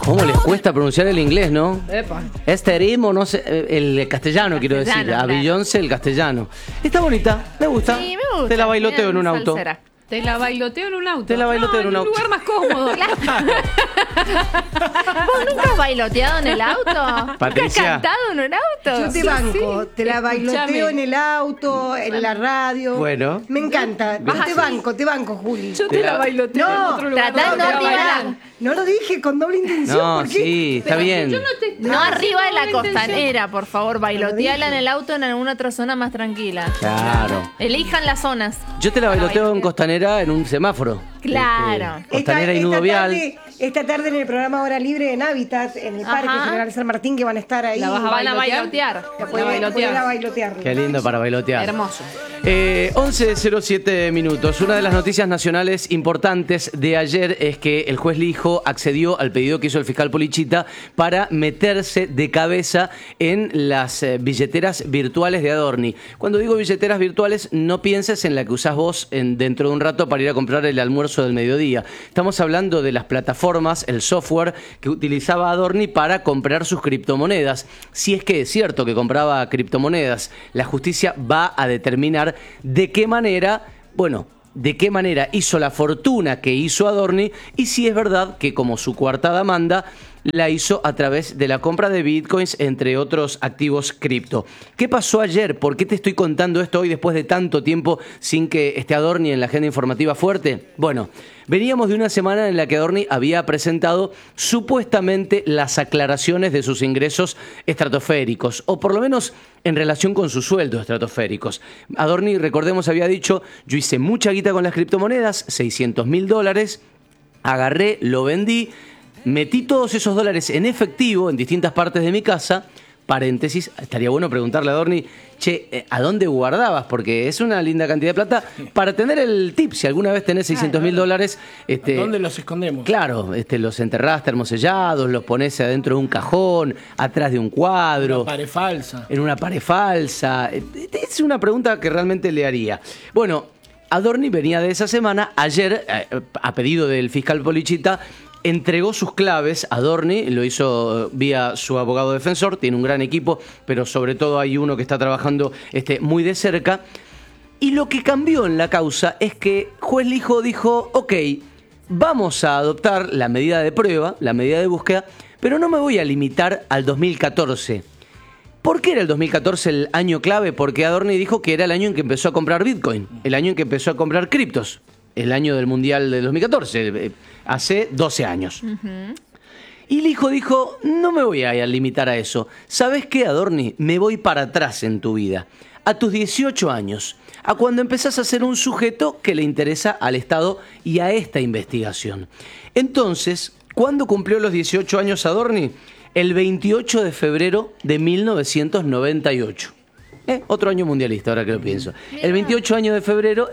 ¿Cómo les cuesta pronunciar el inglés, no? Epa. Este ritmo, no sé, el castellano quiero decir, a Claro. Beyoncé el castellano. Está bonita, me gusta. Sí, me gusta. Te la bailoteo en un auto. Salsera. Te la bailoteo en un auto. Te la bailoteo en un auto. lugar más cómodo. ¿Vos nunca has bailoteado en el auto? Patricia. ¿Nunca has cantado en un auto? Yo te banco, te la bailoteo Escúchame. en el auto, en la radio. Bueno. Me encanta. Te banco, Juli. Yo te la bailoteo en No, otro lugar. tratando No, te la arriba bailan. No lo dije con doble intención. No, ¿por qué? sí, está bien. Yo no te No arriba de la haciendo intención. costanera, por favor. Bailoteala en el auto en alguna otra zona más tranquila. Claro. Elijan las zonas. Yo te la bailoteo en Costanera en un semáforo. Claro. Costanera y Nudo Vial. Esta tarde en el programa Hora Libre en Hábitat, en el Parque Ajá. General San Martín, que van a estar ahí. La vas a Van a bailotear. bailotear. La Pueden ir a bailotear. bailotearlo. Qué lindo para bailotear. Hermoso. 11:07 minutos. Una de las noticias nacionales importantes de ayer es que el juez Lijo accedió al pedido que hizo el fiscal Polichita para meterse de cabeza en las billeteras virtuales de Adorni. Cuando digo billeteras virtuales, no pienses en la que usás vos dentro de un rato para ir a comprar el almuerzo del mediodía. Estamos hablando de las plataformas, el software que utilizaba Adorni para comprar sus criptomonedas. Si es que es cierto que compraba criptomonedas, la justicia va a determinar de qué manera hizo la fortuna que hizo Adorni y si es verdad que como su coartada manda, la hizo a través de la compra de bitcoins, entre otros activos cripto. ¿Qué pasó ayer? ¿Por qué te estoy contando esto hoy después de tanto tiempo sin que esté Adorni en la agenda informativa fuerte? Bueno, veníamos de una semana en la que Adorni había presentado supuestamente las aclaraciones de sus ingresos estratosféricos, o por lo menos en relación con sus sueldos estratosféricos. Adorni, recordemos, había dicho: yo hice mucha guita con las criptomonedas, $600.000, agarré, lo vendí, metí todos esos dólares en efectivo en distintas partes de mi casa. Paréntesis, estaría bueno preguntarle a Adorni, che, ¿a dónde guardabas? Porque es una linda cantidad de plata para tener el tip. Si alguna vez tenés $600.000, ¿dónde los escondemos? Claro, los enterrás termosellados, los pones adentro de un cajón, atrás de un cuadro. Una pared falsa. En una pared falsa. Es una pregunta que realmente le haría. Bueno, Adorni venía de esa semana. Ayer, a pedido del fiscal Polichita, entregó sus claves a Adorni, lo hizo vía su abogado defensor, tiene un gran equipo, pero sobre todo hay uno que está trabajando muy de cerca. Y lo que cambió en la causa es que juez Lijo dijo: ok, vamos a adoptar la medida de prueba, la medida de búsqueda, pero no me voy a limitar al 2014. ¿Por qué era el 2014 el año clave? Porque Adorni dijo que era el año en que empezó a comprar Bitcoin, el año en que empezó a comprar criptos, el año del Mundial de 2014, hace 12 años. Y Lijo dijo: no me voy a limitar a eso. ¿Sabes qué, Adorni? Me voy para atrás en tu vida, a tus 18 años, a cuando empezás a ser un sujeto que le interesa al Estado y a esta investigación. Entonces, ¿cuándo cumplió los 18 años Adorni? El 28 de febrero de 1998. Otro año mundialista, ahora que lo pienso. El 28 de febrero,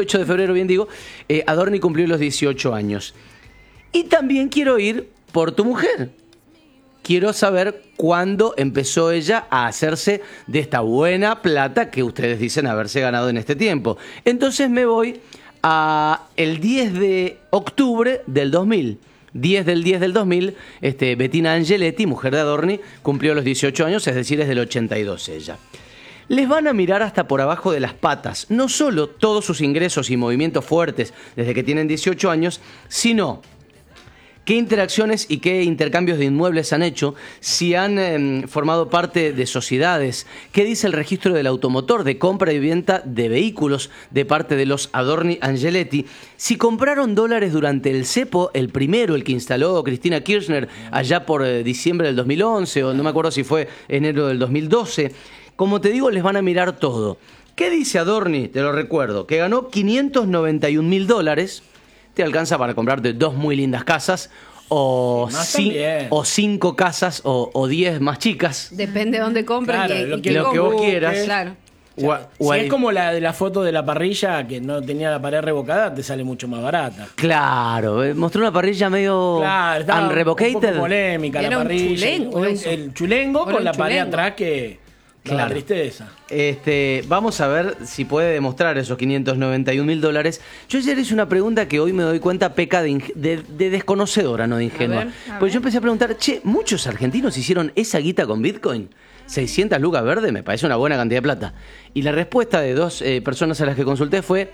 Adorni cumplió los 18 años. Y también quiero ir por tu mujer. Quiero saber cuándo empezó ella a hacerse de esta buena plata que ustedes dicen haberse ganado en este tiempo. Entonces me voy a el 10 de octubre del 2000. 10 del 2000, Bettina Angeletti, mujer de Adorni, cumplió los 18 años, es decir, es del 82 ella. Les van a mirar hasta por abajo de las patas, no solo todos sus ingresos y movimientos fuertes desde que tienen 18 años, sino qué interacciones y qué intercambios de inmuebles han hecho, si han formado parte de sociedades, qué dice el registro del automotor de compra y venta de vehículos de parte de los Adorni Angeletti, si compraron dólares durante el cepo, el primero, el que instaló Cristina Kirchner allá por diciembre del 2011, o no me acuerdo si fue enero del 2012. Como te digo, les van a mirar todo. ¿Qué dice Adorni? Te lo recuerdo, que ganó $591.000. Te alcanza para comprarte 2 muy lindas casas, o 5 casas, o 10 más chicas. Depende de dónde compres Claro, y lo qué que vos compres. quieras. Claro. Si es como la de la foto de la parrilla que no tenía la pared revocada, te sale mucho más barata. Claro, mostró una parrilla medio Estaba un unrevocated. poco polémica Era la un parrilla. chulengo eso. El chulengo Era con un la pared chulengo. atrás que La tristeza. Vamos a ver si puede demostrar esos $591.000. Yo ayer hice una pregunta que hoy me doy cuenta peca de desconocedora, no de ingenua. Pues yo empecé a preguntar, ¿muchos argentinos hicieron esa guita con Bitcoin? 600 lucas verdes, me parece una buena cantidad de plata. Y la respuesta de dos personas a las que consulté fue,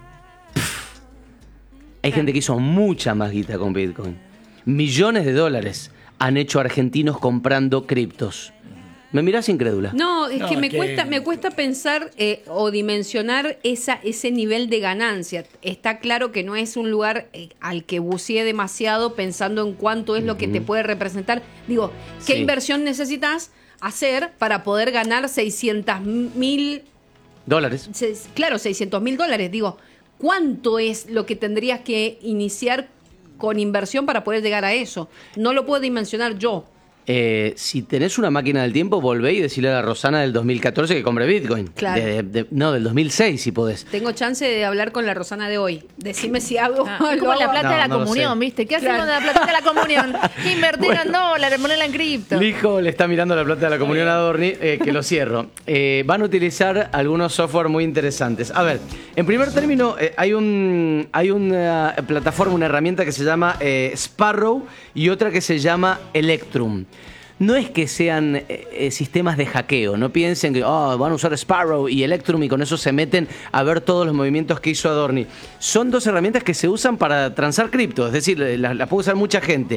hay gente que hizo mucha más guita con Bitcoin. Millones de dólares han hecho argentinos comprando criptos. ¿Me mirás incrédula? No, es que No, me cuesta pensar o dimensionar ese nivel de ganancia. Está claro que no es un lugar al que buceé demasiado pensando en cuánto es lo que te puede representar. Digo, ¿qué Sí. inversión necesitas hacer para poder ganar 600.000? Dólares. Claro, $600.000. Digo, ¿cuánto es lo que tendrías que iniciar con inversión para poder llegar a eso? No lo puedo dimensionar yo. Si tenés una máquina del tiempo, volvé y decirle a la Rosana del 2014 que compre Bitcoin. Claro. No, del 2006 si podés. Tengo chance de hablar con la Rosana de hoy. Decime si hago. Es como la plata No, de la no lo comunión, sé. ¿viste? ¿Qué hacen Claro. con la plata de la comunión? Invertir en dólares, ponerla en cripto. Lijo le está mirando la plata de la comunión a Dorni, que lo cierro. Van a utilizar algunos software muy interesantes. A ver, en primer término, hay una plataforma, una herramienta que se llama Sparrow y otra que se llama Electrum. No es que sean sistemas de hackeo, no piensen que van a usar Sparrow y Electrum y con eso se meten a ver todos los movimientos que hizo Adorni. Son dos herramientas que se usan para transar cripto, es decir, las puede usar mucha gente.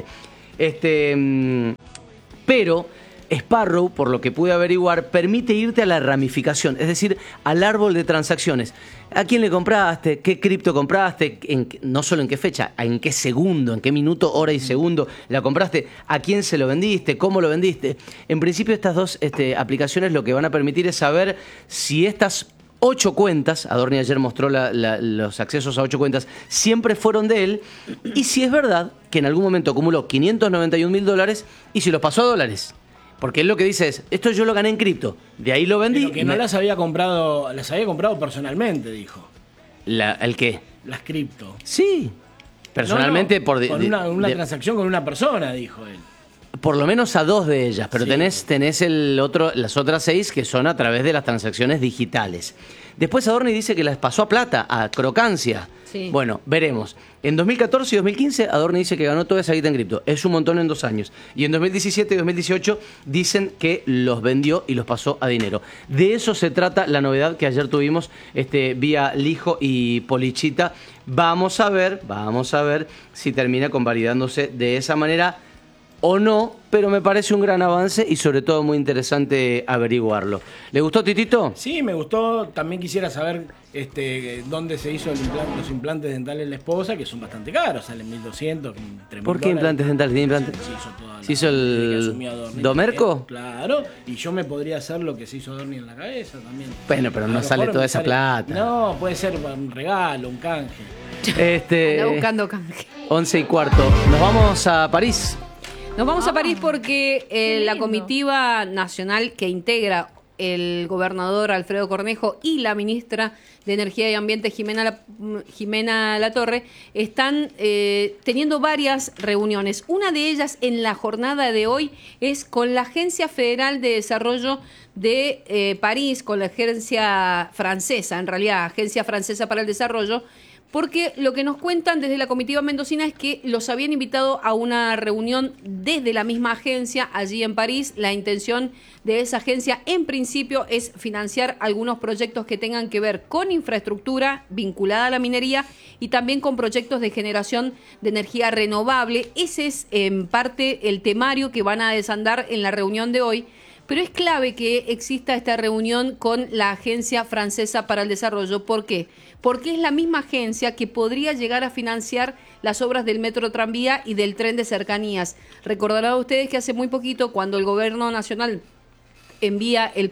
Pero Sparrow, por lo que pude averiguar, permite irte a la ramificación, es decir, al árbol de transacciones. ¿A quién le compraste? ¿Qué cripto compraste? No solo en qué fecha, en qué segundo, en qué minuto, hora y segundo la compraste. ¿A quién se lo vendiste? ¿Cómo lo vendiste? En principio, estas dos aplicaciones lo que van a permitir es saber si estas 8 cuentas, Adorni ayer mostró los accesos a 8 cuentas, siempre fueron de él, y si es verdad que en algún momento acumuló $591.000 y si los pasó a dólares. Porque él lo que dice es, esto yo lo gané en cripto, de ahí lo vendí. Pero que no las había comprado personalmente, dijo. ¿El qué? Las cripto. Sí, personalmente No, por... con una transacción con una persona, dijo él. Por lo menos a 2 de ellas, pero Sí. tenés las otras 6 que son a través de las transacciones digitales. Después Adorni dice que las pasó a plata, a crocancia. Sí. Bueno, veremos. En 2014 y 2015 Adorni dice que ganó toda esa guita en cripto. Es un montón en 2 años. Y en 2017 y 2018 dicen que los vendió y los pasó a dinero. De eso se trata la novedad que ayer tuvimos vía Lijo y Polichita. Vamos a ver si termina convalidándose de esa manera o no, pero me parece un gran avance y sobre todo muy interesante averiguarlo. ¿Le gustó, Titito? Sí, me gustó. También quisiera saber dónde se hizo los implantes dentales de la esposa, que son bastante caros, salen 1.200, 3.000 ¿Por qué implantes dentales? ¿Tiene implantes? Se hizo toda ¿Se hizo el que asumió Adorni. Domerco? Claro, y yo me podría hacer lo que se hizo Adorni en la cabeza también. Bueno, pero A no lo sale mejor toda me esa sale- plata. No, puede ser un regalo, un canje. Anda buscando canje. 11:15. Nos vamos a París. Nos vamos a París porque qué la lindo. comitiva nacional que integra el gobernador Alfredo Cornejo y la ministra de Energía y Ambiente Jimena Latorre están teniendo varias reuniones. Una de ellas en la jornada de hoy es con la Agencia Federal de Desarrollo de París, con la agencia francesa, en realidad Agencia Francesa para el Desarrollo, porque lo que nos cuentan desde la comitiva mendocina es que los habían invitado a una reunión desde la misma agencia allí en París. La intención de esa agencia en principio es financiar algunos proyectos que tengan que ver con infraestructura vinculada a la minería y también con proyectos de generación de energía renovable. Ese es en parte el temario que van a desandar en la reunión de hoy. Pero es clave que exista esta reunión con la Agencia Francesa para el Desarrollo. ¿Por qué? Porque es la misma agencia que podría llegar a financiar las obras del metro tranvía y del tren de cercanías. Recordarán ustedes que hace muy poquito, cuando el Gobierno Nacional envía el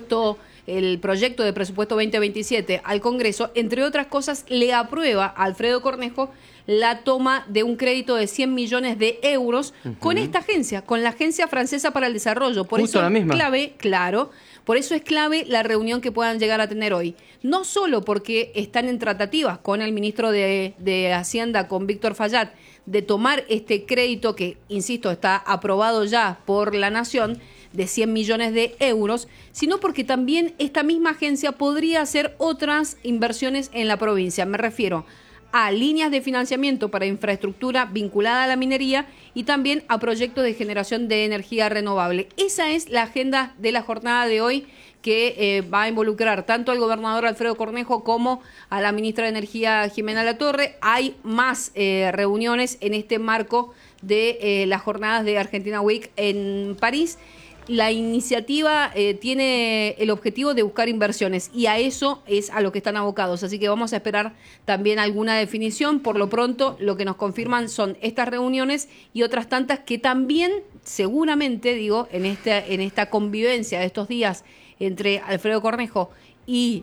proyecto de presupuesto 2027 al Congreso, entre otras cosas, le aprueba a Alfredo Cornejo la toma de un crédito de 100 millones de euros con esta agencia, con la Agencia Francesa para el Desarrollo. Por Justo eso la es misma. clave, claro, por eso es clave la reunión que puedan llegar a tener hoy. No solo porque están en tratativas con el ministro de Hacienda, con Víctor Fallat, de tomar este crédito que, insisto, está aprobado ya por la Nación, de 100 millones de euros, sino porque también esta misma agencia podría hacer otras inversiones en la provincia. Me refiero a líneas de financiamiento para infraestructura vinculada a la minería y también a proyectos de generación de energía renovable. Esa es la agenda de la jornada de hoy, que va a involucrar tanto al gobernador Alfredo Cornejo como a la ministra de Energía Jimena Latorre. Hay más reuniones en este marco de las jornadas de Argentina Week en París. La iniciativa tiene el objetivo de buscar inversiones y a eso es a lo que están abocados. Así que vamos a esperar también alguna definición. Por lo pronto, lo que nos confirman son estas reuniones y otras tantas que también, seguramente, digo, en esta convivencia de estos días entre Alfredo Cornejo y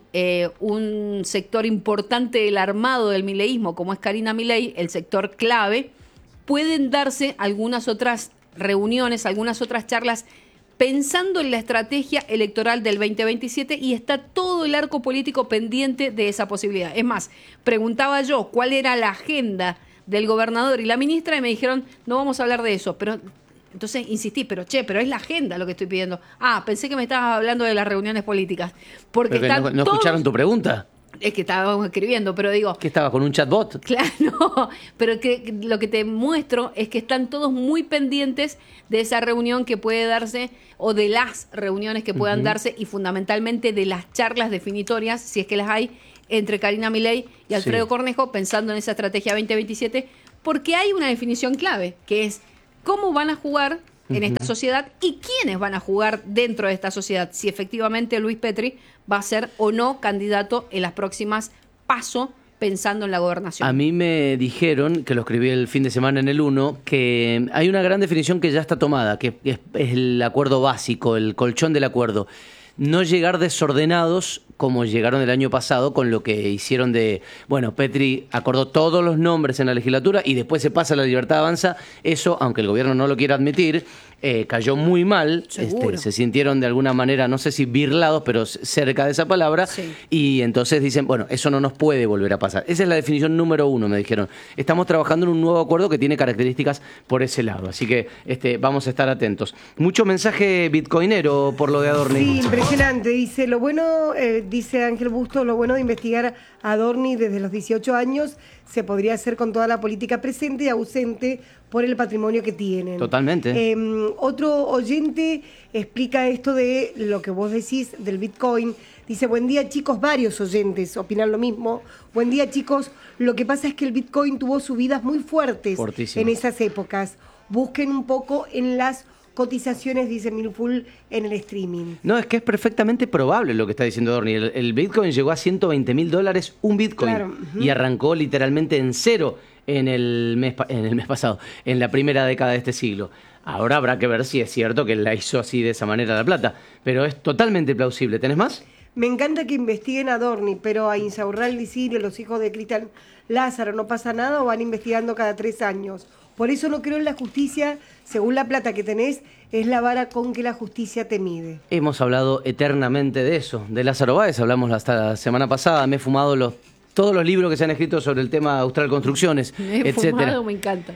un sector importante del armado del mileísmo, como es Karina Milei, el sector clave, pueden darse algunas otras reuniones, algunas otras charlas pensando en la estrategia electoral del 2027, y está todo el arco político pendiente de esa posibilidad. Es más, preguntaba yo cuál era la agenda del gobernador y la ministra y me dijeron, no vamos a hablar de eso, pero entonces insistí, pero es la agenda lo que estoy pidiendo. Ah, pensé que me estabas hablando de las reuniones políticas. Porque Pero ¿no escucharon tu pregunta? Es que estábamos escribiendo, pero digo... ¿Qué estaba, con un chatbot? Claro, no, pero que lo que te muestro es que están todos muy pendientes de esa reunión que puede darse, o de las reuniones que puedan darse, y fundamentalmente de las charlas definitorias, si es que las hay, entre Karina Milei y Alfredo Cornejo, pensando en esa estrategia 2027, porque hay una definición clave, que es cómo van a jugar en esta sociedad y quiénes van a jugar dentro de esta sociedad, si efectivamente Luis Petri va a ser o no candidato en las próximas PASO, pensando en la gobernación. A mí me dijeron, que lo escribí el fin de semana en el 1, que hay una gran definición que ya está tomada, que es el acuerdo básico, el colchón del acuerdo. No llegar desordenados como llegaron el año pasado con lo que hicieron de... Bueno, Petri acordó todos los nombres en la legislatura y después se pasa a la Libertad Avanza. Eso, aunque el gobierno no lo quiera admitir, cayó muy mal. Se sintieron de alguna manera, no sé si birlados, pero cerca de esa palabra. Sí. Y entonces dicen, bueno, eso no nos puede volver a pasar. Esa es la definición número 1, me dijeron. Estamos trabajando en un nuevo acuerdo que tiene características por ese lado. Así que vamos a estar atentos. Mucho mensaje bitcoinero por lo de Adorni. Sí, impresionante. Dice, lo bueno, dice Ángel Busto, lo bueno de investigar a Adorni desde los 18 años se podría hacer con toda la política presente y ausente por el patrimonio que tienen. Totalmente. Otro oyente explica esto de lo que vos decís del Bitcoin. Dice, buen día chicos, varios oyentes opinan lo mismo. Buen día chicos, lo que pasa es que el Bitcoin tuvo subidas muy fuertes en esas épocas. Busquen un poco en las cotizaciones, dice Milful, en el streaming. No, es que es perfectamente probable lo que está diciendo Adorni. El Bitcoin llegó a $120.000 un Bitcoin, claro, y arrancó literalmente en cero en el mes pasado, en la primera década de este siglo. Ahora habrá que ver si es cierto que la hizo así de esa manera la plata, pero es totalmente plausible. ¿Tenés más? Me encanta que investiguen a Adorni, pero a Insaurralde, Sirio, los hijos de Cristian Lázaro, ¿no pasa nada o van investigando cada 3 años? Por eso no creo en la justicia, según la plata que tenés, es la vara con que la justicia te mide. Hemos hablado eternamente de eso, de Lázaro Báez, hablamos hasta la semana pasada, me he fumado todos los libros que se han escrito sobre el tema Austral Construcciones, etcétera. Me encanta.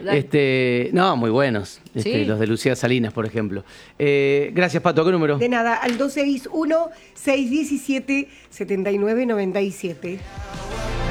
No, muy buenos. ¿Sí? Los de Lucía Salinas, por ejemplo. Gracias, Pato. ¿Qué número? De nada, al 261-617-7997.